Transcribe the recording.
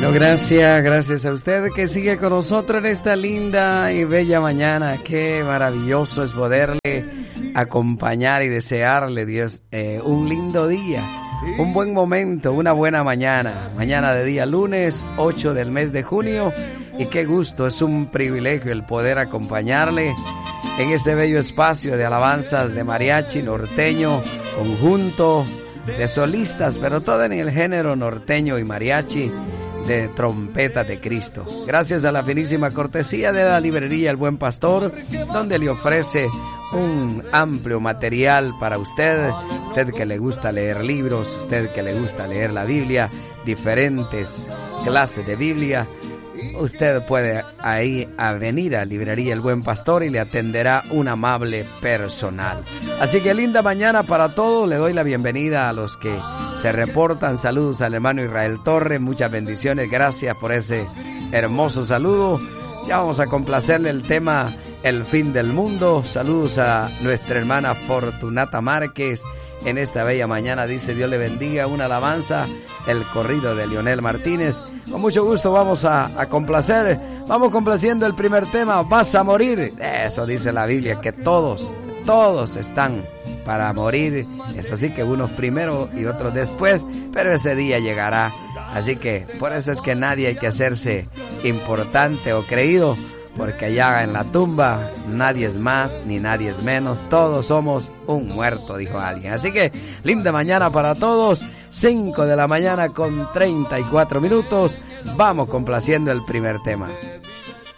Bueno, gracias a usted que sigue con nosotros en esta linda y bella mañana. Qué maravilloso es poderle acompañar y desearle, Dios, un lindo día, un buen momento, una buena mañana. Mañana de día lunes 8 del mes de junio. Y qué gusto, es un privilegio el poder acompañarle en este bello espacio de alabanzas de mariachi, norteño, conjunto de solistas, pero todo en el género norteño y mariachi, de trompetas de Cristo. Gracias a la finísima cortesía de la librería El Buen Pastor, donde le ofrece un amplio material para usted que le gusta leer libros, usted que le gusta leer la Biblia, diferentes clases de Biblia. Usted puede ahí venir a Librería El Buen Pastor y le atenderá un amable personal. Así que linda mañana para todos. Le doy la bienvenida a los que se reportan. Saludos al hermano Israel Torres. Muchas bendiciones. Gracias por ese hermoso saludo. Ya vamos a complacerle el tema El fin del mundo. Saludos a nuestra hermana Fortunata Márquez. En esta bella mañana dice Dios le bendiga, una alabanza, el corrido de Leonel Martínez. Con mucho gusto vamos a complacer, vamos complaciendo el primer tema, Vas a morir. Eso dice la Biblia, que todos están para morir. Eso sí, que unos primero y otros después, pero ese día llegará. Así que por eso es que nadie hay que hacerse importante o creído, porque allá en la tumba nadie es más ni nadie es menos, todos somos un muerto, dijo alguien. Así que linda mañana para todos, 5 de la mañana con 34 minutos, vamos complaciendo el primer tema.